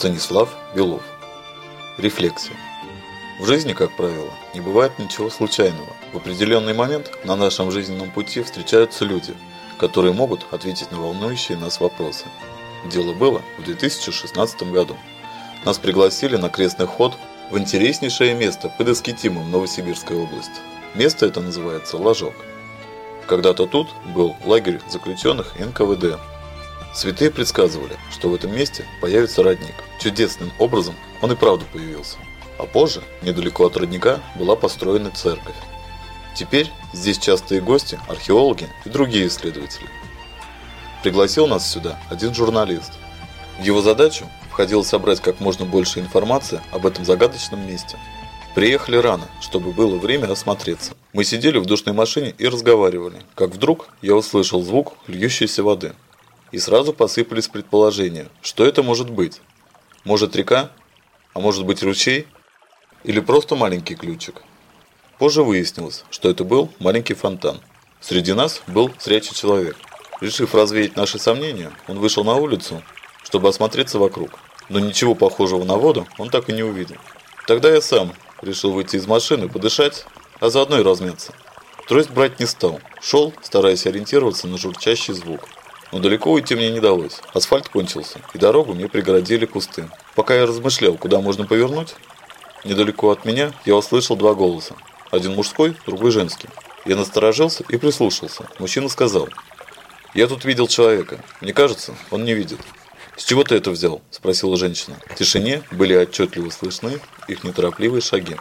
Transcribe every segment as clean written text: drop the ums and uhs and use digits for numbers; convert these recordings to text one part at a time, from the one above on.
Станислав Белов. Рефлексия. В жизни, как правило, не бывает ничего случайного. В определенный момент на нашем жизненном пути встречаются люди, которые могут ответить на волнующие нас вопросы. Дело было в 2016 году. Нас пригласили на крестный ход в интереснейшее место под Искитимом Новосибирской области. Место это называется Ложок. Когда-то тут был лагерь заключенных НКВД. Святые предсказывали, что в этом месте появится родник. Чудесным образом он и правда появился. А позже, недалеко от родника, была построена церковь. Теперь здесь частые гости, археологи и другие исследователи. Пригласил нас сюда один журналист. В его задачу входило собрать как можно больше информации об этом загадочном месте. Приехали рано, чтобы было время осмотреться. Мы сидели в душной машине и разговаривали, как вдруг я услышал звук льющейся воды. И сразу посыпались предположения, что это может быть. Может река, а может быть ручей, или просто маленький ключик. Позже выяснилось, что это был маленький фонтан. Среди нас был зрячий человек. Решив развеять наши сомнения, он вышел на улицу, чтобы осмотреться вокруг. Но ничего похожего на воду он так и не увидел. Тогда я сам решил выйти из машины, подышать, а заодно и размяться. Трость брать не стал. Шел, стараясь ориентироваться на журчащий звук. Но далеко уйти мне не удалось. Асфальт кончился, и дорогу мне преградили кусты. Пока я размышлял, куда можно повернуть, недалеко от меня я услышал два голоса. Один мужской, другой женский. Я насторожился и прислушался. Мужчина сказал: «Я тут видел человека. Мне кажется, он не видит». «С чего ты это взял?» – спросила женщина. В тишине были отчетливо слышны их неторопливые шаги.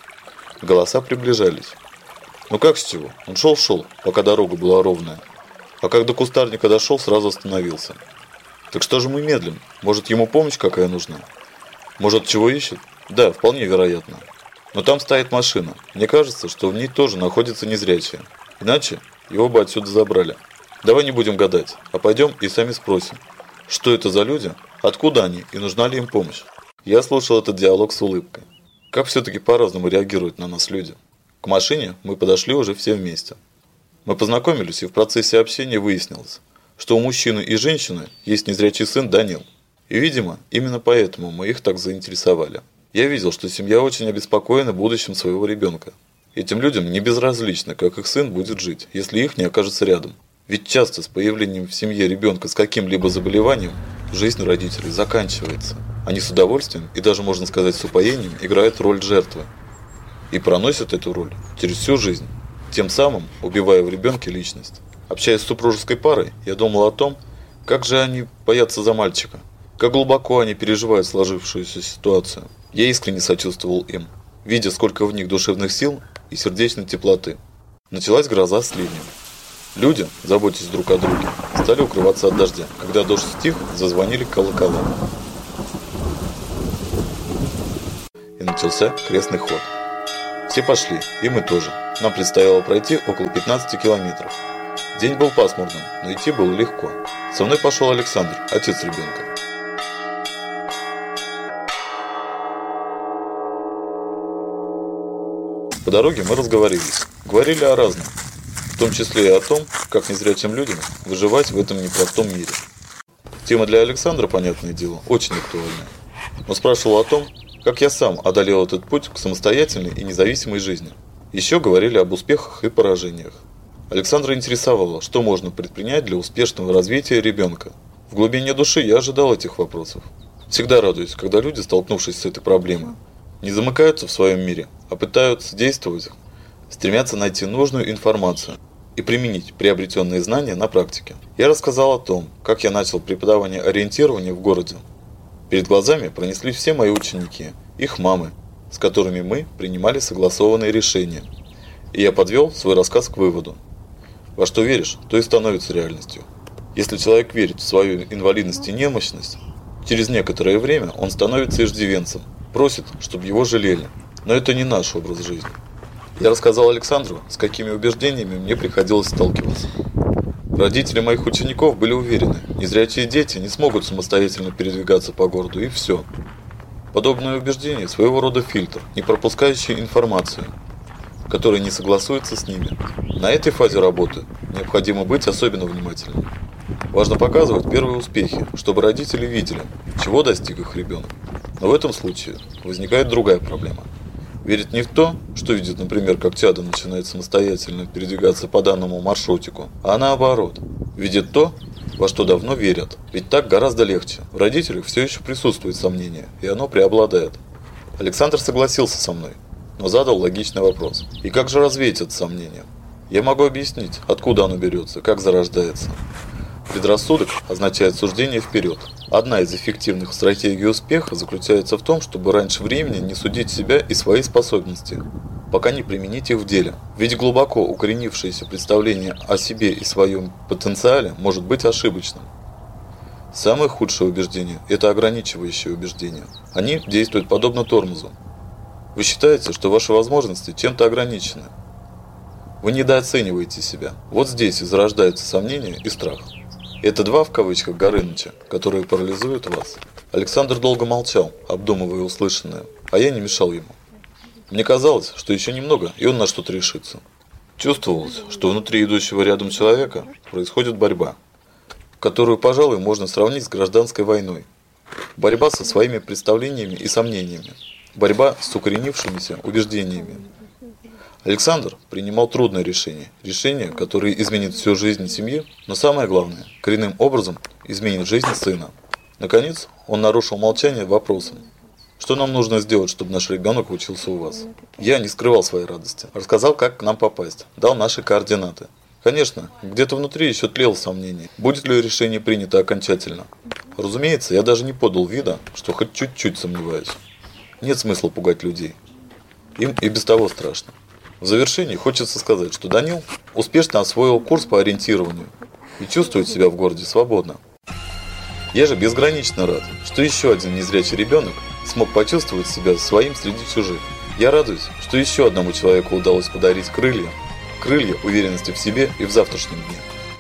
Голоса приближались. «Ну как с чего? Он шел, пока дорога была ровная. А когда кустарника дошел, сразу остановился. Так что же мы медлим? Может, ему помощь какая нужна? Может, чего ищет? Да, вполне вероятно. Но там стоит машина. Мне кажется, что в ней тоже находится незрячие. Иначе его бы отсюда забрали. Давай не будем гадать, а пойдем и сами спросим, что это за люди, откуда они и нужна ли им помощь». Я слушал этот диалог с улыбкой. Как все-таки по-разному реагируют на нас люди. К машине мы подошли уже все вместе. Мы познакомились, и в процессе общения выяснилось, что у мужчины и женщины есть незрячий сын Данил. И, видимо, именно поэтому мы их так заинтересовали. Я видел, что семья очень обеспокоена будущим своего ребенка. Этим людям не безразлично, как их сын будет жить, если их не окажется рядом. Ведь часто с появлением в семье ребенка с каким-либо заболеванием жизнь родителей заканчивается. Они с удовольствием и даже, можно сказать, с упоением играют роль жертвы. И проносят эту роль через всю жизнь, тем самым убивая в ребенке личность. Общаясь с супружеской парой, я думал о том, как же они боятся за мальчика, как глубоко они переживают сложившуюся ситуацию. Я искренне сочувствовал им, видя, сколько в них душевных сил и сердечной теплоты. Началась гроза с ливнем. Люди, заботясь друг о друге, стали укрываться от дождя. Когда дождь стих, зазвонили колокола. И начался крестный ход. Все пошли, и мы тоже. Нам предстояло пройти около 15 километров. День был пасмурным, но идти было легко. Со мной пошел Александр, отец ребенка. По дороге мы разговорились. Говорили о разном. В том числе и о том, как незрячим людям выживать в этом непростом мире. Тема для Александра, понятное дело, очень актуальная. Он спрашивал о том, как я сам одолел этот путь к самостоятельной и независимой жизни. Еще говорили об успехах и поражениях. Александра интересовало, что можно предпринять для успешного развития ребенка. В глубине души я ожидал этих вопросов. Всегда радуюсь, когда люди, столкнувшись с этой проблемой, не замыкаются в своем мире, а пытаются действовать, стремятся найти нужную информацию и применить приобретенные знания на практике. Я рассказал о том, как я начал преподавание ориентирования в городе. Перед глазами пронеслись все мои ученики, их мамы, с которыми мы принимали согласованные решения. И я подвел свой рассказ к выводу. Во что веришь, то и становится реальностью. Если человек верит в свою инвалидность и немощность, через некоторое время он становится иждивенцем, просит, чтобы его жалели. Но это не наш образ жизни. Я рассказал Александру, с какими убеждениями мне приходилось сталкиваться. Родители моих учеников были уверены, незрячие дети не смогут самостоятельно передвигаться по городу, и все. Подобное убеждение – своего рода фильтр, не пропускающий информацию, которая не согласуется с ними. На этой фазе работы необходимо быть особенно внимательным. Важно показывать первые успехи, чтобы родители видели, чего достиг их ребенок. Но в этом случае возникает другая проблема. Верит не в то, что видит, например, как чадо начинает самостоятельно передвигаться по данному маршрутику, а наоборот, видит то, во что давно верят. Ведь так гораздо легче. В родителях все еще присутствует сомнение, и оно преобладает. Александр согласился со мной, но задал логичный вопрос. И как же развеять это сомнение? Я могу объяснить, откуда оно берется, как зарождается. Предрассудок означает суждение вперед. Одна из эффективных стратегий успеха заключается в том, чтобы раньше времени не судить себя и свои способности, пока не применить их в деле. Ведь глубоко укоренившееся представление о себе и своем потенциале может быть ошибочным. Самое худшее убеждение – это ограничивающие убеждения. Они действуют подобно тормозу. Вы считаете, что ваши возможности чем-то ограничены. Вы недооцениваете себя. Вот здесь и зарождаются сомнения и страх. Это два в кавычках Горыныча, которые парализуют вас. Александр долго молчал, обдумывая услышанное, а я не мешал ему. Мне казалось, что еще немного, и он на что-то решится. Чувствовалось, что внутри идущего рядом человека происходит борьба, которую, пожалуй, можно сравнить с гражданской войной. Борьба со своими представлениями и сомнениями. Борьба с укоренившимися убеждениями. Александр принимал трудное решение, которое изменит всю жизнь семьи, но самое главное, коренным образом изменит жизнь сына. Наконец, он нарушил молчание вопросом: что нам нужно сделать, чтобы наш ребенок учился у вас? Я не скрывал своей радости, рассказал, как к нам попасть, дал наши координаты. Конечно, где-то внутри еще тлело сомнение, будет ли решение принято окончательно. Разумеется, я даже не подал вида, что хоть чуть-чуть сомневаюсь. Нет смысла пугать людей. Им и без того страшно. В завершении хочется сказать, что Данил успешно освоил курс по ориентированию и чувствует себя в городе свободно. Я же безгранично рад, что еще один незрячий ребенок смог почувствовать себя своим среди чужих. Я радуюсь, что еще одному человеку удалось подарить крылья уверенности в себе и в завтрашнем дне.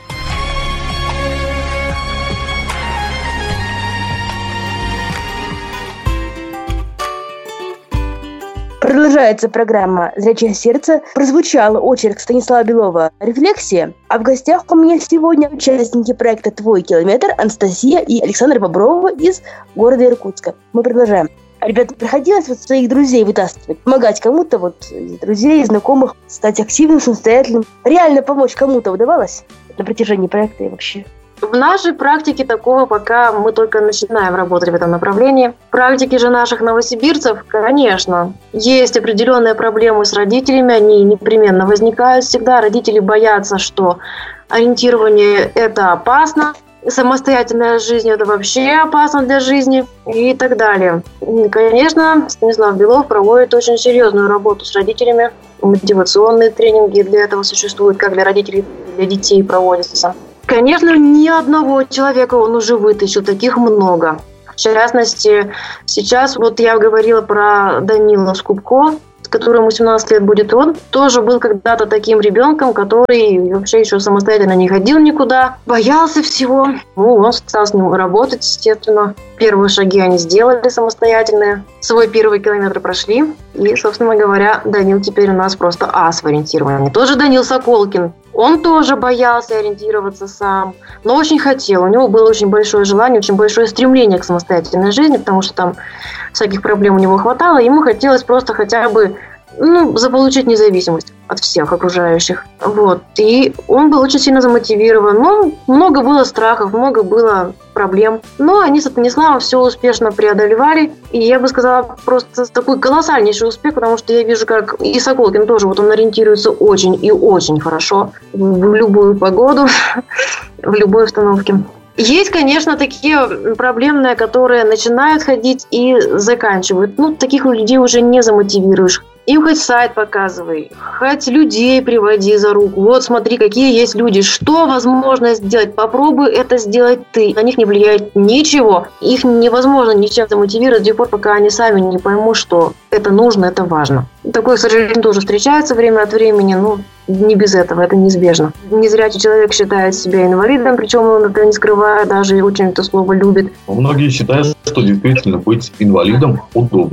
Продолжается программа «Зрячее сердце». Прозвучала очередь Станислава Белова «Рефлексия». А в гостях у меня сегодня участники проекта «Твой километр» Анастасия и Александр Боброва из города Иркутска. Мы продолжаем. Ребята, приходилось своих друзей вытаскивать, помогать кому-то, из друзей, знакомых, стать активным, самостоятельным. Реально помочь кому-то удавалось на протяжении проекта и вообще? В нашей практике такого пока мы только начинаем работать в этом направлении. В практике же наших новосибирцев, конечно, есть определенные проблемы с родителями, они непременно возникают всегда. Родители боятся, что ориентирование – это опасно, самостоятельная жизнь – это вообще опасно для жизни и так далее. И, конечно, Станислав Белов проводит очень серьезную работу с родителями. Мотивационные тренинги для этого существуют, как для родителей, так и для детей проводятся. Конечно, ни одного человека он уже вытащил, таких много. В частности, сейчас я говорила про Данила Скубко, которому 17 лет будет, он тоже был когда-то таким ребенком, который вообще еще самостоятельно не ходил никуда, боялся всего. Он стал с ним работать, естественно. Первые шаги они сделали самостоятельные, свой первый километр прошли. И, собственно говоря, Данил теперь у нас просто ас в ориентировании. Тоже Данил Соколкин. Он тоже боялся ориентироваться сам, но очень хотел. У него было очень большое желание, очень большое стремление к самостоятельной жизни, потому что там всяких проблем у него хватало. Ему хотелось просто хотя бы заполучить независимость от всех окружающих. И он был очень сильно замотивирован. Но много было страхов, много было проблем. Но они с Станиславом все успешно преодолевали. И я бы сказала, просто такой колоссальнейший успех, потому что я вижу, как и Соколкин тоже, он ориентируется очень и очень хорошо в любую погоду, в любой обстановке. Есть, конечно, такие проблемные, которые начинают ходить и заканчивают. Таких людей уже не замотивируешь. Им хоть сайт показывай, хоть людей приводи за руку. Смотри, какие есть люди, что возможно сделать. Попробуй это сделать ты. На них не влияет ничего. Их невозможно ничем замотивировать до тех пор, пока они сами не поймут, что это нужно, это важно. Такое, к сожалению, тоже встречается время от времени, не без этого, это неизбежно. Незрячий человек считает себя инвалидом, причем он это не скрывает, даже и очень это слово любит. Многие считают, что действительно быть инвалидом удобно.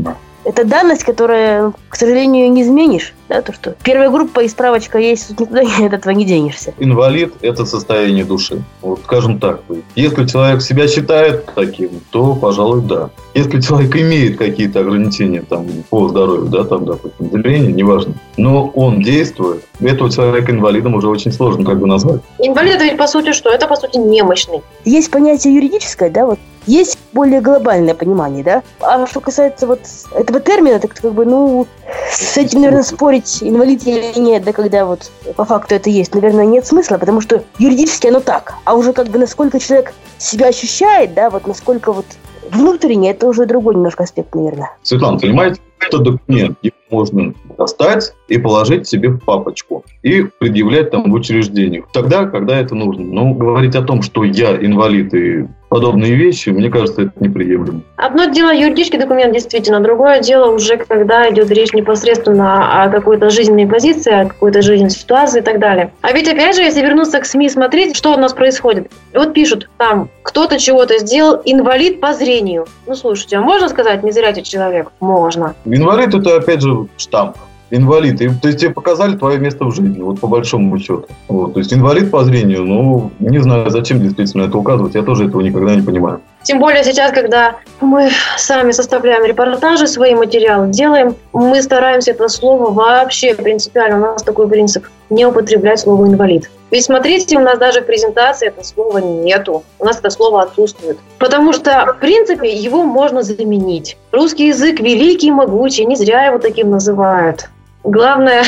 это данность, которая, к сожалению, не изменишь. Да, то, что первая группа и справочка есть, тут никуда от этого не денешься. Инвалид – это состояние души. Вот скажем так. Если человек себя считает таким, то, пожалуй, да. Если человек имеет какие-то ограничения там, по здоровью, да, там, допустим, зрение, неважно, но он действует, этого человека инвалидом уже очень сложно как бы назвать. Инвалид – это ведь по сути что? Это по сути немощный. Есть понятие юридическое, да, вот. Есть более глобальное понимание, да. А что касается вот этого термина, так как бы, ну, с этим, наверное, спорить, инвалид или нет, да, когда вот по факту это есть, наверное, нет смысла, потому что юридически оно так. А уже как бы насколько человек себя ощущает, да, вот насколько вот внутренне, это уже другой немножко аспект, наверное. Светлана, понимаете, это документ, его можно достать и положить себе в папочку и предъявлять там в учреждениях. Тогда, когда это нужно. Но говорить о том, что я инвалид и подобные вещи, мне кажется, это неприемлемо. Одно дело юридический документ, действительно. Другое дело уже, когда идет речь непосредственно о какой-то жизненной позиции, о какой-то жизненной ситуации и так далее. А ведь, опять же, если вернуться к СМИ, смотреть, что у нас происходит. Вот пишут там, кто-то чего-то сделал, инвалид по зрению. Ну, слушайте, а можно сказать незрячий человек? Можно. Инвалид – это, опять же, штамп. Инвалид. То есть тебе показали твое место в жизни, вот по большому счету. Вот. То есть инвалид по зрению, ну, не знаю, зачем действительно это указывать, я тоже этого никогда не понимаю. Тем более сейчас, когда мы сами составляем репортажи, свои материалы делаем, мы стараемся это слово вообще принципиально, у нас такой принцип, не употреблять слово «инвалид». Ведь смотрите, у нас даже в презентации этого слова нету, у нас это слово отсутствует. Потому что, в принципе, его можно заменить. Русский язык великий, могучий, не зря его таким называют. Главное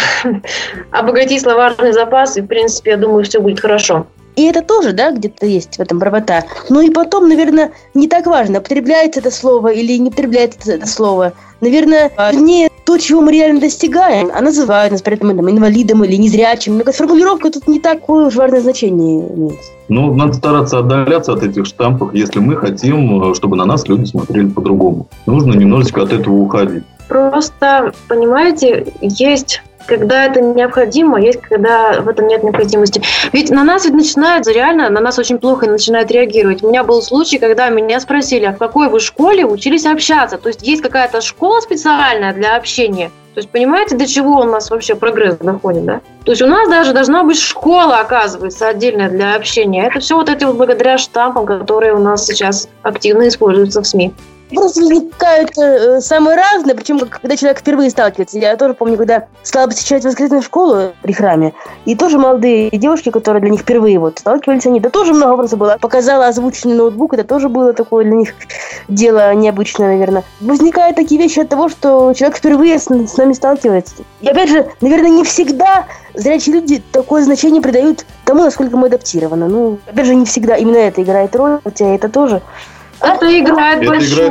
– обогатить словарный запас, и, в принципе, я думаю, все будет хорошо. И это тоже, да, где-то есть в этом правота. Но и потом, наверное, не так важно, употребляется это слово или не употребляется это слово. Наверное, вернее, то, чего мы реально достигаем, а называют нас при этом инвалидом или незрячим. Но формулировка тут не такое уж важное значение имеет. Ну, надо стараться отдаляться от этих штампов, если мы хотим, чтобы на нас люди смотрели по-другому. Нужно немножечко от этого уходить. Просто, понимаете, есть... когда это необходимо, есть когда в этом нет необходимости. Ведь на нас ведь начинают, реально, на нас очень плохо начинают реагировать. У меня был случай, когда меня спросили, а в какой вы школе учились общаться? То есть есть какая-то школа специальная для общения? То есть понимаете, до чего у нас вообще прогресс доходит, да? То есть у нас даже должна быть школа, оказывается, отдельная для общения. Это все вот эти вот благодаря штампам, которые у нас сейчас активно используются в СМИ. Просто возникают самые разные, причем когда человек впервые сталкивается. Я тоже помню, когда стала посещать воскресную школу при храме, и тоже молодые девушки, которые для них впервые вот сталкивались они, да тоже много вопросов было. Показала озвученный ноутбук, это тоже было такое для них дело необычное, наверное. Возникают такие вещи от того, что человек впервые с нами сталкивается. И опять же, наверное, не всегда зрячие люди такое значение придают тому, насколько мы адаптированы. Ну, опять же, не всегда именно это играет роль, хотя это тоже... Это играет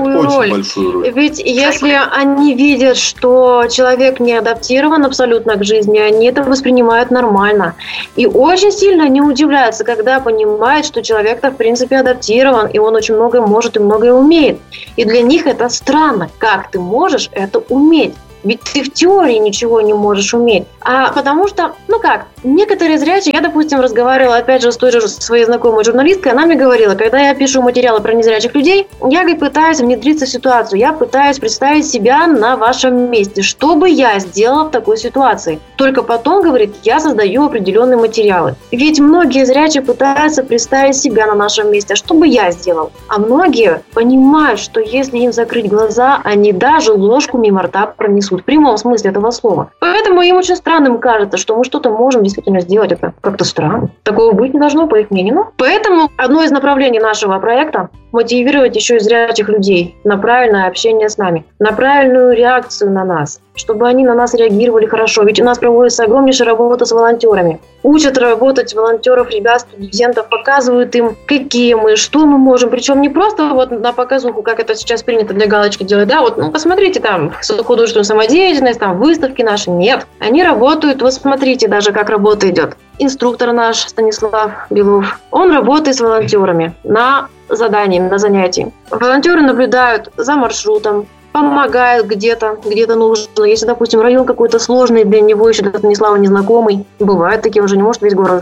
большую роль. Ведь если они видят, что человек не адаптирован абсолютно к жизни, они это воспринимают нормально. И очень сильно не удивляются, когда понимают, что человек-то в принципе адаптирован, и он очень многое может и многое умеет. И для них это странно. Как ты можешь это уметь? Ведь ты в теории ничего не можешь уметь. А потому что, некоторые зрячие, я, допустим, разговаривала, опять же, с той же своей знакомой журналисткой, она мне говорила, когда я пишу материалы про незрячих людей, я пытаюсь внедриться в ситуацию, я пытаюсь представить себя на вашем месте, что бы я сделала в такой ситуации. Только потом, говорит, я создаю определенные материалы. Ведь многие зрячие пытаются представить себя на нашем месте, что бы я сделал. А многие понимают, что если им закрыть глаза, они даже ложку мимо рта пронесут. В прямом смысле этого слова. Поэтому им очень странным кажется, что мы что-то можем действительно сделать. Это как-то странно. Такого быть не должно, по их мнению. Поэтому одно из направлений нашего проекта – мотивировать еще и зрячих людей на правильное общение с нами, на правильную реакцию на нас, чтобы они на нас реагировали хорошо. Ведь у нас проводится огромнейшая работа с волонтерами. Учат работать волонтеров, ребят, студентов, показывают им, какие мы, что мы можем. Причем не просто вот на показуху, как это сейчас принято для галочки делать, да, вот посмотрите там художественную самодеятельность, там выставки наши. Нет, они работают, вот смотрите даже, как работа идет. Инструктор наш Станислав Белов, он работает с волонтерами на задании, на занятии. Волонтеры наблюдают за маршрутом, помогают где-то нужно. Если, допустим, район какой-то сложный, для него еще до Станислава незнакомый, бывает такие, уже не может весь город знать.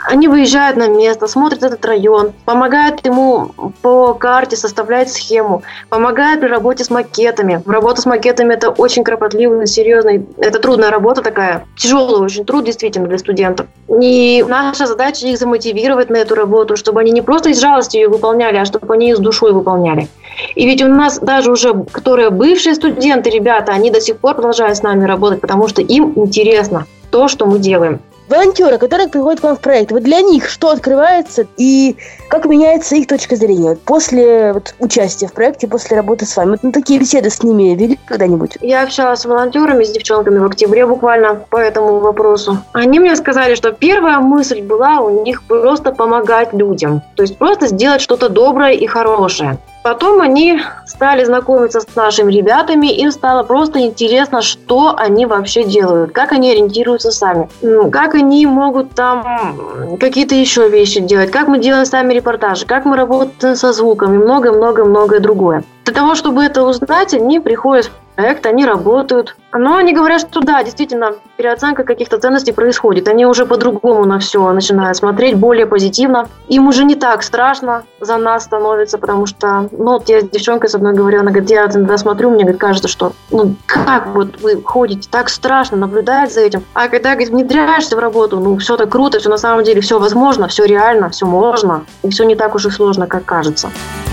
Они выезжают на место, смотрят этот район, помогают ему по карте составлять схему, помогают при работе с макетами. Работа с макетами – это очень кропотливый, серьезный, это трудная работа такая, тяжелый очень труд действительно для студентов. И наша задача их замотивировать на эту работу, чтобы они не просто из жалости ее выполняли, а чтобы они ее с душой выполняли. И ведь у нас даже уже, которые бывшие студенты, ребята, они до сих пор продолжают с нами работать, потому что им интересно то, что мы делаем. Волонтеры, которые приходят к вам в проект, вот для них что открывается и как меняется их точка зрения после участия в проекте, после работы с вами? Вот такие беседы с ними вели когда-нибудь? Я общалась с волонтерами, с девчонками в октябре буквально по этому вопросу. Они мне сказали, что первая мысль была у них просто помогать людям, то есть просто сделать что-то доброе и хорошее. Потом они стали знакомиться с нашими ребятами, им стало просто интересно, что они вообще делают, как они ориентируются сами, как они могут там какие-то еще вещи делать, как мы делаем сами репортажи, как мы работаем со звуком и многое-многое-многое другое. Для того, чтобы это узнать, они приходят в проект, они работают. Но они говорят, что да, действительно, переоценка каких-то ценностей происходит. Они уже по-другому на все начинают смотреть, более позитивно. Им уже не так страшно за нас становится, потому что, вот я с девчонкой с одной говорила, она говорит, я иногда смотрю, мне говорит, кажется, что, как вот вы ходите, так страшно наблюдать за этим. А когда, говорит, внедряешься в работу, все так круто, все на самом деле, все возможно, все реально, все можно, и все не так уж и сложно, как кажется.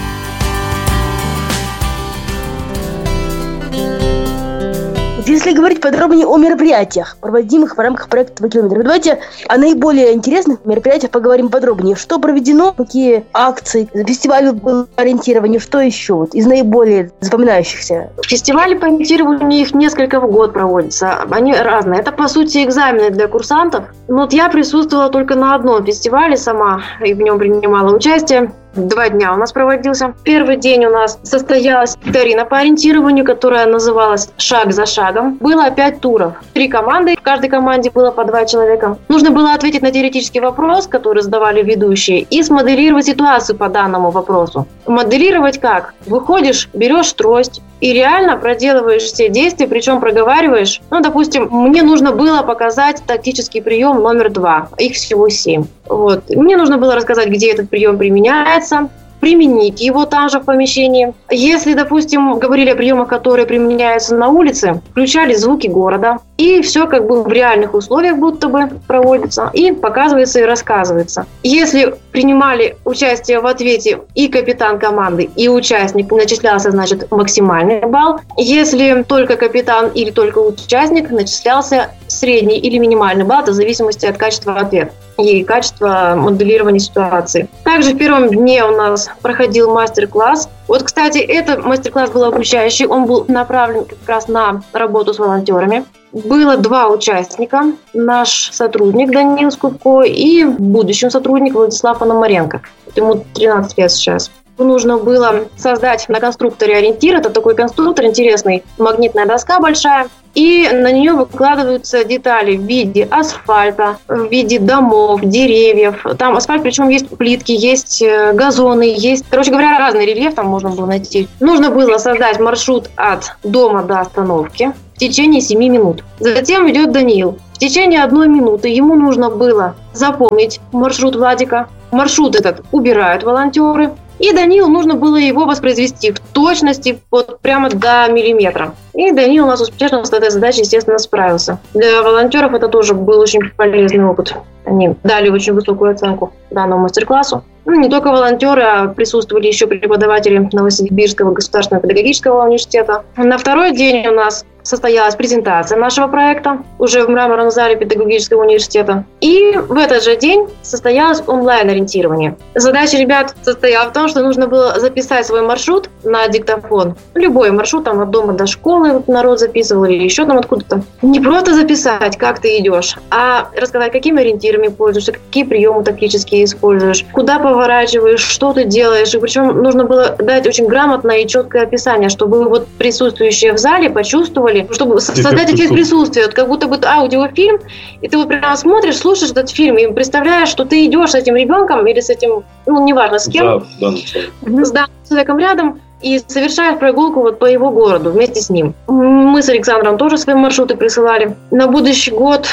Если говорить подробнее о мероприятиях, проводимых в рамках проекта «Твой километр», давайте о наиболее интересных мероприятиях поговорим подробнее. Что проведено, какие акции, фестивали по ориентированию, что еще из наиболее запоминающихся? Фестивали по ориентированию, их несколько в год проводятся. Они разные. Это, по сути, экзамены для курсантов. Я присутствовала только на одном фестивале сама и в нем принимала участие. 2 дня у нас проводился. Первый день у нас состоялась викторина по ориентированию, которая называлась «Шаг за шагом». Было 5 туров. 3 команды, в каждой команде было по 2 человека. Нужно было ответить на теоретический вопрос, который задавали ведущие, и смоделировать ситуацию по данному вопросу. Моделировать как? Выходишь, берешь трость и реально проделываешь все действия, причем проговариваешь. Допустим, мне нужно было показать тактический прием номер 2. Их всего 7. Мне нужно было рассказать, где этот прием применяется, применить его там же в помещении. Если, допустим, говорили о приемах, которые применяются на улице, включали звуки города, и все как бы в реальных условиях будто бы проводится, и показывается и рассказывается. Если принимали участие в ответе и капитан команды, и участник, начислялся, максимальный балл. Если только капитан или только участник, начислялся средний или минимальный балл, в зависимости от качества ответа и качества моделирования ситуации. Также в первом дне у нас проходил мастер-класс. Кстати, этот мастер-класс был обучающий, он был направлен как раз на работу с волонтерами. Было 2 участника, наш сотрудник Даниил Скупко и будущий сотрудник Владислав Пономаренко. Ему 13 лет сейчас. Нужно было создать на конструкторе ориентир. Это такой конструктор интересный, магнитная доска большая. И на нее выкладываются детали в виде асфальта, в виде домов, деревьев. Там асфальт, причем есть плитки, есть газоны, есть, разный рельеф там можно было найти. Нужно было создать маршрут от дома до остановки в течение 7 минут. Затем идет Даниил. В течение 1 минуты ему нужно было запомнить маршрут Владика. Маршрут этот убирают волонтеры. И Даниилу нужно было его воспроизвести в точности прямо до миллиметра. И Даниил у нас успешно с этой задачей, естественно, справился. Для волонтеров это тоже был очень полезный опыт. Они дали очень высокую оценку данному мастер-классу. Не только волонтеры, а присутствовали еще преподаватели Новосибирского государственного педагогического университета. На 2-й день у нас состоялась презентация нашего проекта уже в мраморном зале педагогического университета. И в этот же день состоялось онлайн-ориентирование. Задача ребят состояла в том, что нужно было записать свой маршрут на диктофон. Любой маршрут, от дома до школы народ записывал или еще откуда-то. Не просто записать, как ты идешь, а рассказать, какими ориентирами пользуешься, какие приемы тактические используешь, куда поворачиваешь, что ты делаешь. И причем нужно было дать очень грамотное и четкое описание, чтобы присутствующие в зале почувствовали, чтобы создать эффект присутствия. Как будто бы аудиофильм, и ты прямо смотришь, слушаешь этот фильм и представляешь, что ты идешь с этим ребенком или с этим, неважно с кем, с данным человеком рядом, и совершаешь прогулку по его городу вместе с ним. Мы с Александром тоже свои маршруты присылали. На будущий год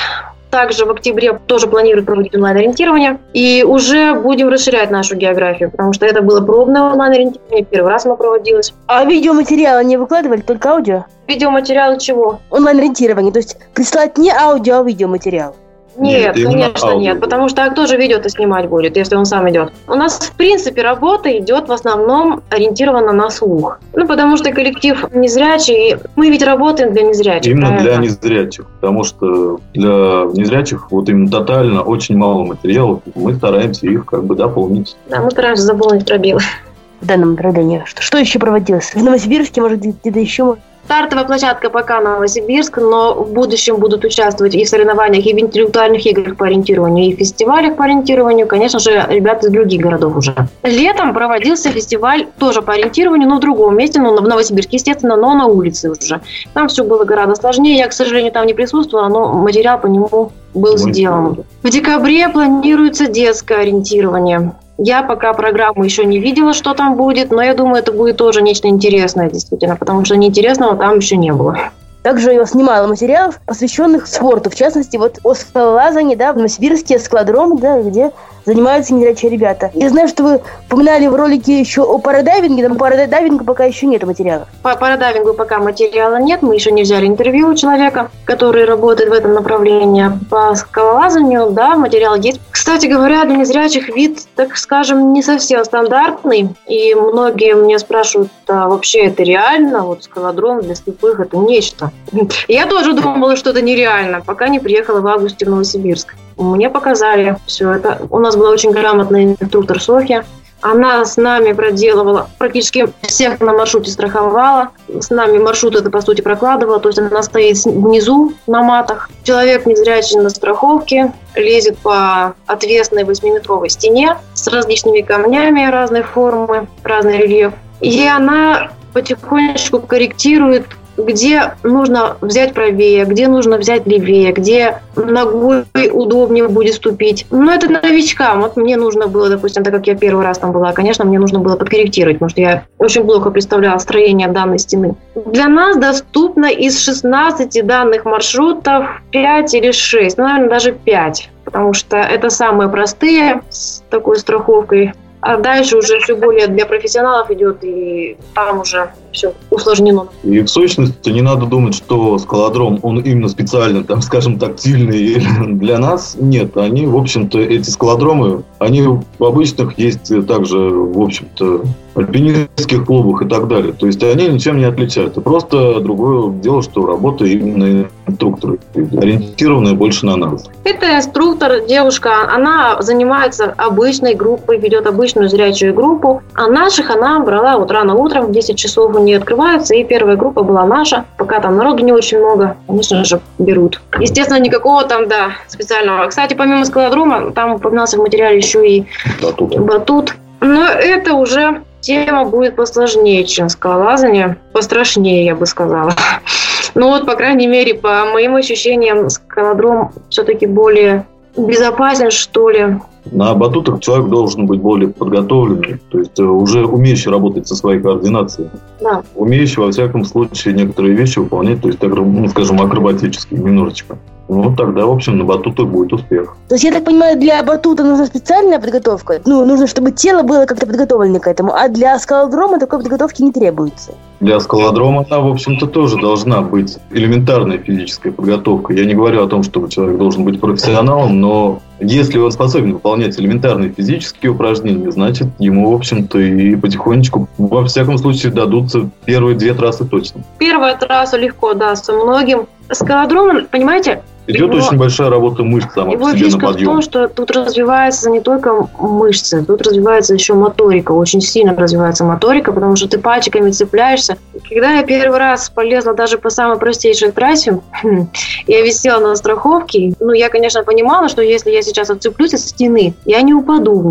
также в октябре тоже планирует проводить онлайн-ориентирование. И уже будем расширять нашу географию, потому что это было пробное онлайн-ориентирование, первый раз оно проводилось. А видеоматериалы не выкладывали, только аудио? Видеоматериалы чего? Онлайн-ориентирование, то есть прислать не аудио, а видеоматериал. Нет, конечно, нет, потому что кто же видео-то снимать будет, если он сам идет? У нас, в принципе, работа идет в основном ориентирована на слух. Потому что коллектив незрячий, мы ведь работаем для незрячих. Именно правильно? Для незрячих, потому что для незрячих вот именно тотально очень мало материалов, мы стараемся их дополнить. Да, мы стараемся заполнить пробелы. В данном направлении. Что еще проводилось? В Новосибирске, может, где-то еще? Стартовая площадка пока Новосибирск, но в будущем будут участвовать и в соревнованиях, и в интеллектуальных играх по ориентированию, и в фестивалях по ориентированию, конечно же, ребята из других городов уже. Летом проводился фестиваль тоже по ориентированию, но в другом месте, в Новосибирске, естественно, но на улице уже. Там все было гораздо сложнее, я, к сожалению, там не присутствовала, но материал по нему был сделан. В декабре планируется детское ориентирование. Я пока программу еще не видела, что там будет, но я думаю, это будет тоже нечто интересное, действительно, потому что неинтересного там еще не было. Также я снимала материалов, посвященных спорту, в частности, о скалолазании, в Новосибирске, скалодром, где занимаются незрячие ребята. Я знаю, что вы упоминали в ролике еще о парадайвинге, но по парадайвингу пока еще нет материалов. По парадайвингу пока материала нет, мы еще не взяли интервью у человека, который работает в этом направлении. По скалолазанию, материал есть. Кстати говоря, для незрячих вид, так скажем, не совсем стандартный, и многие мне спрашивают, а вообще это реально? Скалодром для слепых – это нечто. Я тоже думала, что это нереально, пока не приехала в августе в Новосибирск. Мне показали все это. У нас была очень грамотный инструктор Софья. Она с нами проделывала, практически всех на маршруте страховала. С нами маршрут это, по сути, прокладывала. То есть она стоит внизу на матах. Человек незрячий на страховке лезет по отвесной 8-метровой стене с различными камнями разной формы, разный рельеф. И она потихонечку корректирует, где нужно взять правее, где нужно взять левее, где ногой удобнее будет ступить. Это новичкам. Мне нужно было, допустим, так как я первый раз там была, конечно, мне нужно было подкорректировать, потому что я очень плохо представляла строение данной стены. Для нас доступно из 16 данных маршрутов 5 или 6, наверное, даже 5, потому что это самые простые с такой страховкой. А дальше уже все более для профессионалов идет, и там уже все усложнено. И в сущности не надо думать, что скалодром, он именно специально, тактильный для нас. Нет, они, в общем-то, эти скалодромы, они в обычных есть также, в общем-то, альпинистских клубах и так далее. То есть они ничем не отличаются. Просто другое дело, что работа именно инструктора, ориентированная больше на нас. Это инструктор, девушка, она занимается обычной группой, ведет обычную зрячую группу, а наших она брала рано утром, в 10 часов у нее открываются, и первая группа была наша. Пока там народу не очень много, конечно же, берут. Естественно, никакого там, специального. Кстати, помимо скалодрома, там упоминался в материале еще и батут. Но это уже тема будет посложнее, чем скалолазание. Пострашнее, я бы сказала. По крайней мере, по моим ощущениям, скалодром все-таки более безопасен, что ли. На батутах человек должен быть более подготовленный, то есть уже умеющий работать со своей координацией. Да. Умеющий, во всяком случае, некоторые вещи выполнять, то есть, скажем, акробатические немножечко. Тогда, в общем, на батутах будет успех. То есть, я так понимаю, для батута нужна специальная подготовка? Нужно, чтобы тело было как-то подготовлено к этому, а для скалодрома такой подготовки не требуется? Для скалодрома она, в общем-то, тоже должна быть элементарная физическая подготовка. Я не говорю о том, что человек должен быть профессионалом, но если он способен выполнять элементарные физические упражнения, значит, ему, в общем-то, и потихонечку, во всяком случае, дадутся первые 2 трассы точно. Первая трасса легко дастся многим. Скалодром, понимаете, идет очень большая работа мышц сама по себе на подъем. Его фишка в том, что тут развивается не только мышцы, тут развивается еще моторика. Очень сильно развивается моторика, потому что ты пальчиками цепляешься. Когда я первый раз полезла даже по самой простейшей трассе, я висела на страховке. Я, конечно, понимала, что если я сейчас отцеплюсь от стены, я не упаду вниз.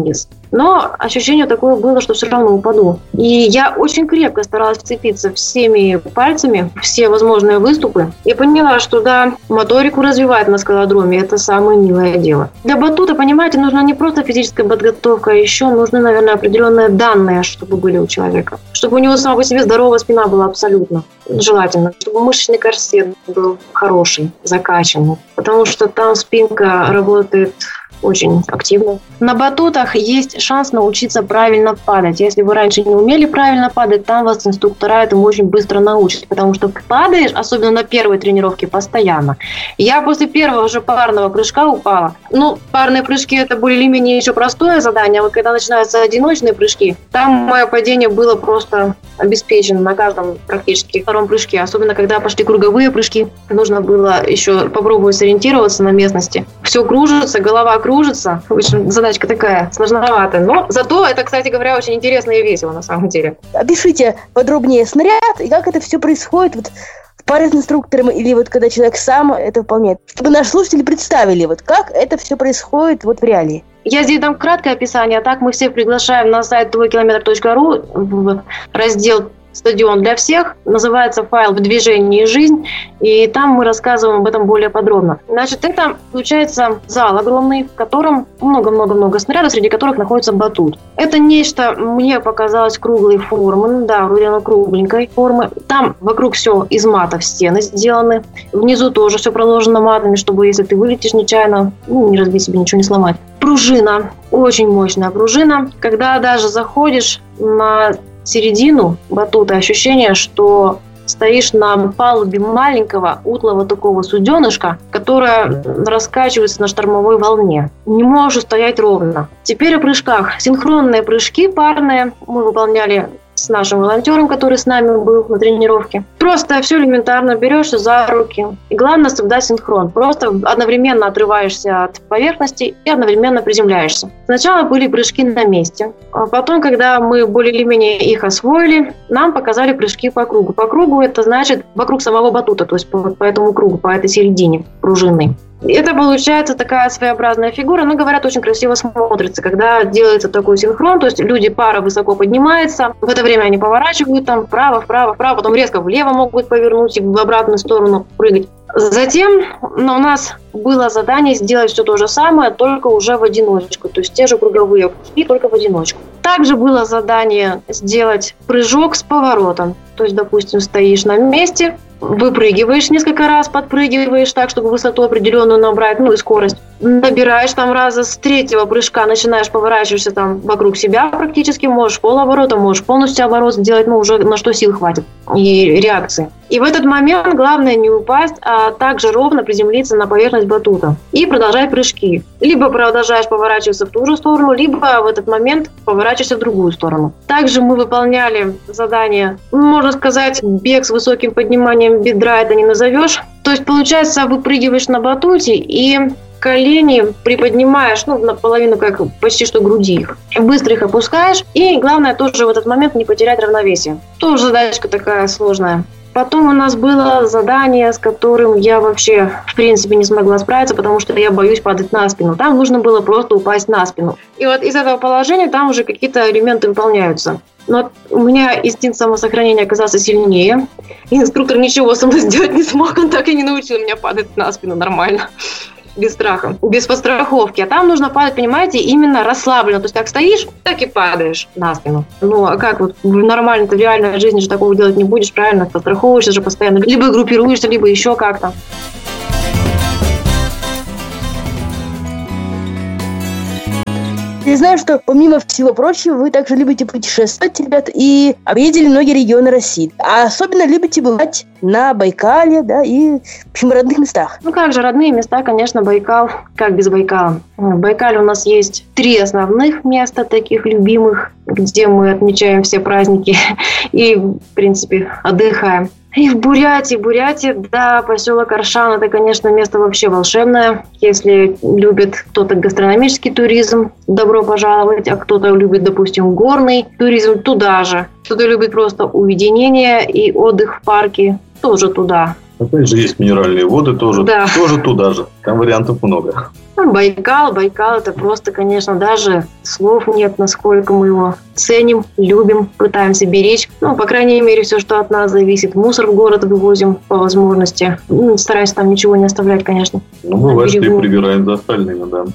Но ощущение такое было, что все равно упаду. И я очень крепко старалась вцепиться всеми пальцами, все возможные выступы. И поняла, что да, моторику развивать на скалодроме – это самое милое дело. Для батута, понимаете, нужна не просто физическая подготовка, а еще нужны, наверное, определенные данные, чтобы были у человека. Чтобы у него сама по себе здоровая спина была абсолютно желательно. Чтобы мышечный корсет был хороший, закачанный. Потому что там спинка работает очень активно. На батутах есть шанс научиться правильно падать. Если вы раньше не умели правильно падать, там вас инструктора этому очень быстро научат, потому что падаешь, особенно на первой тренировке, постоянно. Я после первого же парного прыжка упала. Парные прыжки – это более-менее еще простое задание, а вот когда начинаются одиночные прыжки, там мое падение было просто обеспечено на каждом практически втором прыжке, особенно когда пошли круговые прыжки. Нужно было еще попробовать сориентироваться на местности. Все кружится, голова кружится. В общем, задачка такая сложноватая. Но зато это, кстати говоря, очень интересно и весело на самом деле. Опишите подробнее снаряд и как это все происходит вот в паре с инструктором или вот когда человек сам это выполняет. Чтобы наши слушатели представили, вот как это все происходит вот в реалии. Я здесь дам краткое описание, а так мы всех приглашаем на сайт твойкилометр.ру в раздел «Стадион для всех». Называется файл «В движении жизнь», и там мы рассказываем об этом более подробно. Значит, это получается зал огромный, в котором много-много-много снарядов, среди которых находится батут. Это нечто, мне показалось, круглой формы, да, вроде оно кругленькой формы. Там вокруг все из матов стены сделаны, внизу тоже все проложено матами, чтобы если ты вылетишь нечаянно, не разбить себе, ничего не сломать. Пружина, очень мощная пружина. Когда даже заходишь на середину батута, ощущение, что стоишь на палубе маленького утлого такого суденышка, которое раскачивается на штормовой волне. Не можешь стоять ровно. Теперь о прыжках. Синхронные прыжки парные мы выполняли с нашим волонтером, который с нами был на тренировке. Просто все элементарно берешься за руки. И главное соблюдать синхрон. Просто одновременно отрываешься от поверхности и одновременно приземляешься. Сначала были прыжки на месте. А потом, когда мы более или менее их освоили, нам показали прыжки по кругу. По кругу это значит вокруг самого батута, то есть по этому кругу, по этой середине пружинной. Это получается такая своеобразная фигура, но, говорят, очень красиво смотрится, когда делается такой синхрон, то есть пара высоко поднимается, в это время они поворачивают там вправо, потом резко влево могут повернуть и в обратную сторону прыгать. Затем у нас было задание сделать все то же самое, только уже в одиночку, то есть те же круговые прыжки, только в одиночку. Также было задание сделать прыжок с поворотом, то есть, допустим, стоишь на месте, выпрыгиваешь несколько раз, подпрыгиваешь так, чтобы высоту определенную набрать, и скорость. Набираешь там раза с третьего прыжка, начинаешь поворачиваешься там вокруг себя практически, можешь полоборота, можешь полностью оборот сделать, уже на что сил хватит и реакции. И в этот момент главное не упасть, а также ровно приземлиться на поверхность батута и продолжать прыжки. Либо продолжаешь поворачиваться в ту же сторону, либо в этот момент поворачиваешься в другую сторону. Также мы выполняли задание, можно сказать, бег с высоким подниманием бедра, это не назовешь. То есть, получается, выпрыгиваешь на батуте и колени приподнимаешь, наполовину, как почти что груди их. Быстро их опускаешь. И главное тоже в этот момент не потерять равновесие. Тоже задачка такая сложная. Потом у нас было задание, с которым я вообще, в принципе, не смогла справиться, потому что я боюсь падать на спину. Там нужно было просто упасть на спину. И вот из этого положения там уже какие-то элементы выполняются. Но у меня инстинкт самосохранения оказался сильнее. И инструктор ничего со мной сделать не смог. Он так и не научил меня падать на спину нормально. Без страха, без подстраховки. А там нужно падать, понимаете, именно расслабленно. То есть как стоишь, так и падаешь на спину. А как в нормальной-то в реальной жизни же такого делать не будешь, правильно? Подстраховываешься же постоянно. Либо группируешься, либо еще как-то. Я знаю, что помимо всего прочего, вы также любите путешествовать, ребят, и объездили многие регионы России. А особенно любите бывать на Байкале, да, и в общем, родных местах. Как же, родные места, конечно, Байкал. Как без Байкала? В Байкале у нас есть 3 основных места таких любимых, где мы отмечаем все праздники и, в принципе, отдыхаем. И в Бурятии, да, поселок Аршан, это, конечно, место вообще волшебное. Если любит кто-то гастрономический туризм, добро пожаловать, а кто-то любит, допустим, горный туризм, туда же. Кто-то любит просто уединение и отдых в парке, тоже туда. Опять же, есть минеральные воды тоже, Да. тоже туда же. Там вариантов много. Байкал это просто, конечно, даже слов нет, насколько мы его ценим, любим, пытаемся беречь. По крайней мере, все, что от нас зависит. Мусор в город вывозим по возможности. Стараюсь там ничего не оставлять, конечно. Бывает, что и прибираем за остальными, да.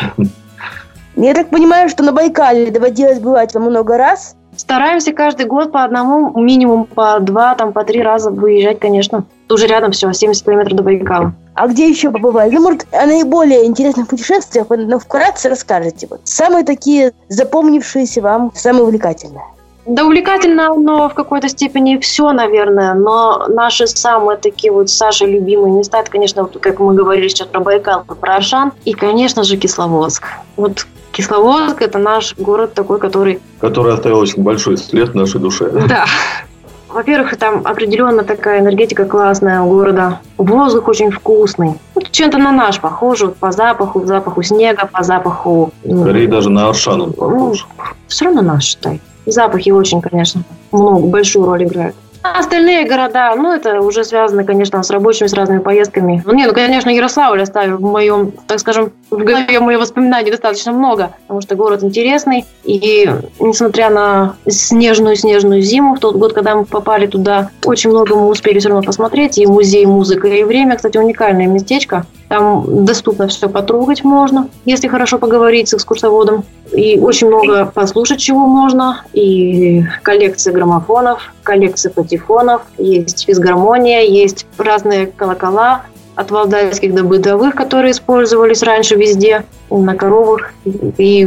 Я так понимаю, что на Байкале доводилось бывать вам много раз? Стараемся каждый год по одному, минимум по 2, по 3 раза выезжать, конечно. Уже рядом все, 70 километров до Байкала. А где еще побывали? Может, о наиболее интересных путешествиях, но вкратце расскажете. Самые такие запомнившиеся вам, самые увлекательные. Да, увлекательно, но в какой-то степени все, наверное. Но наши самые такие с Сашей любимые места, это, конечно, как мы говорили сейчас про Байкал, про Аршан и, конечно же, Кисловодск. Кисловодск – это наш город такой, который оставил очень большой след в нашей душе. Да. Во-первых, там определенно такая энергетика классная у города. Воздух очень вкусный. Чем-то на наш похож, по запаху снега, по запаху... Скорее даже на Аршан он похож. Все равно наш, считай. Запахи очень, конечно, большую роль играют. А остальные города, это уже связано, конечно, с рабочими, с разными поездками. Конечно, Ярославль оставил в моем, так скажем, в голове мои воспоминаний достаточно много, потому что город интересный. И несмотря на снежную зиму, в тот год, когда мы попали туда, очень много мы успели все равно посмотреть. И музей, музыка, и время, кстати, уникальное местечко. Там доступно все потрогать можно, если хорошо поговорить с экскурсоводом. И очень много послушать чего можно. И коллекция граммофонов, коллекция патефонов, есть физгармония, есть разные колокола от валдайских до бытовых, которые использовались раньше везде, на коровах и,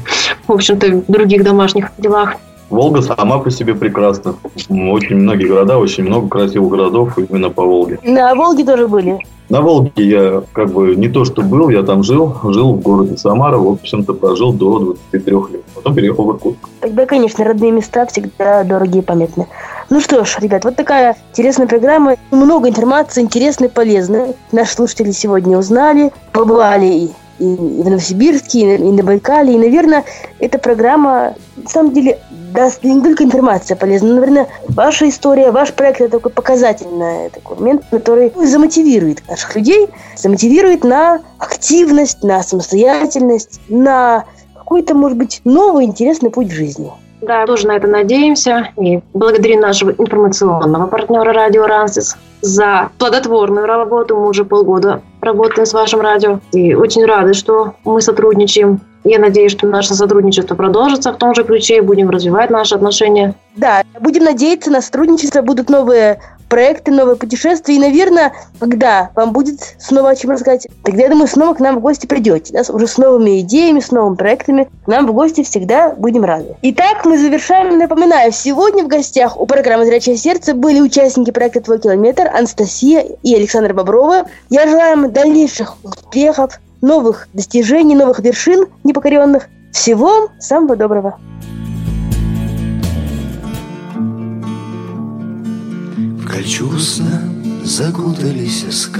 в общем-то, в других домашних делах. Волга сама по себе прекрасна. Очень многие города, очень много красивых городов именно по Волге. На Волге тоже были? На Волге я не то что был, я там жил в городе Самара, в общем-то прожил до 23 лет. Потом переехал в Иркутск. Тогда, конечно, родные места всегда дорогие и памятны. Ну что ж, ребят, такая интересная программа. Много информации, интересной, полезной. Наши слушатели сегодня узнали, побывали и в Новосибирске, и на Байкале. И, наверное, эта программа, на самом деле, даст не только информация полезная, но, наверное, ваша история, ваш проект – это такой показательный такой момент, который замотивирует наших людей, замотивирует на активность, на самостоятельность, на какой-то, может быть, новый интересный путь в жизни. Да, тоже на это надеемся. И благодарим нашего информационного партнера радио «Рансис» за плодотворную работу. Мы уже полгода работаем с вашим радио. И очень рады, что мы сотрудничаем. Я надеюсь, что наше сотрудничество продолжится в том же ключе и будем развивать наши отношения. Да, будем надеяться на сотрудничество, будут новые проекты, новые путешествия. И, наверное, когда вам будет снова о чем рассказать, тогда, я думаю, снова к нам в гости придете. Да, уже с новыми идеями, с новыми проектами. К нам в гости всегда будем рады. Итак, мы завершаем. Напоминаю, сегодня в гостях у программы «Зрячее сердце» были участники проекта «Твой километр» Анастасия и Александр Бобровы. Я желаю им дальнейших успехов, новых достижений, новых вершин непокоренных. Всего самого доброго. В кольчугу сна закутались сказки.